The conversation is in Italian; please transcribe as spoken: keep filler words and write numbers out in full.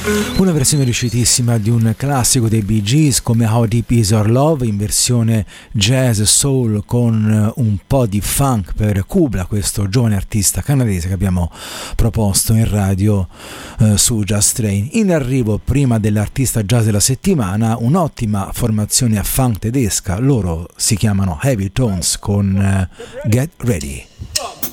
Una versione riuscitissima di un classico dei Bee Gees come How Deep Is Our Love in versione jazz soul con un po' di funk per Kubla, questo giovane artista canadese che abbiamo proposto in radio eh, su Just Train. In arrivo, prima dell'artista jazz della settimana, un'ottima formazione a funk tedesca, loro si chiamano Heavy Tones con eh, Get Ready.